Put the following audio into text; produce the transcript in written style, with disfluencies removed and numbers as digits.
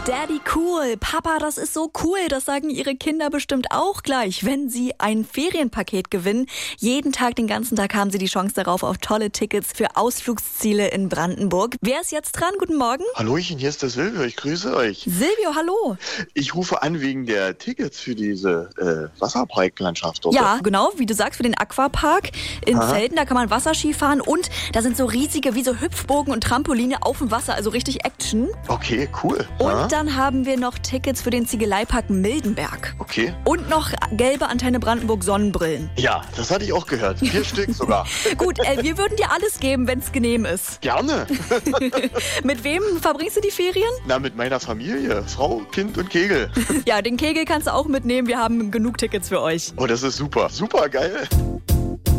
Daddy cool. Papa, das ist so cool. Das sagen Ihre Kinder bestimmt auch gleich, wenn Sie ein Ferienpaket gewinnen. Jeden Tag, den ganzen Tag haben Sie die Chance darauf auf tolle Tickets für Ausflugsziele in Brandenburg. Wer ist jetzt dran? Guten Morgen. Hallöchen, hier ist der Silvio. Ich grüße euch. Silvio, hallo. Ich rufe an wegen der Tickets für diese Wasserparklandschaft. Ja, genau, wie du sagst, für den Aquapark in Zelten. Da kann man Wasserski fahren und da sind so riesige, wie so Hüpfbogen und Trampoline auf dem Wasser, also richtig Action. Okay, cool. Und dann haben wir noch Tickets für den Ziegeleipark Mildenberg. Okay. Und noch gelbe Antenne Brandenburg Sonnenbrillen. Ja, das hatte ich auch gehört. 4 Stück sogar. Gut, wir würden dir alles geben, wenn es genehm ist. Gerne. Mit wem verbringst du die Ferien? Na, mit meiner Familie. Frau, Kind und Kegel. Ja, den Kegel kannst du auch mitnehmen. Wir haben genug Tickets für euch. Oh, das ist super. Super geil.